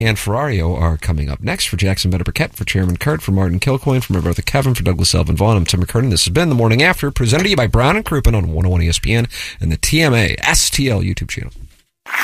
and Ferrario are coming up next. For Jackson Bennett Burkett, for Chairman Kurt, for Martin Kilcoyne, for my brother Kevin, for Douglas Elvin Vaughn, I'm Tim McKernan. This has been The Morning After, presented to you by Brown and Crouppen on 101 ESPN and the TMA STL YouTube channel.